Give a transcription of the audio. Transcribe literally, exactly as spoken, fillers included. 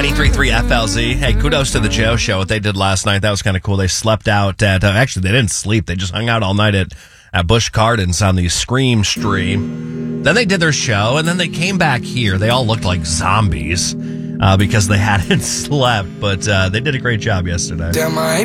ninety-three point three F L Z. Hey, kudos to the Joe Show. What they did last night, that was kind of cool. They slept out at, uh, actually, they didn't sleep. They just hung out all night at, at Busch Gardens on the Scream stream. Then they did their show, and then they came back here. They all looked like zombies uh, because they hadn't slept, but uh, they did a great job yesterday. Damn, I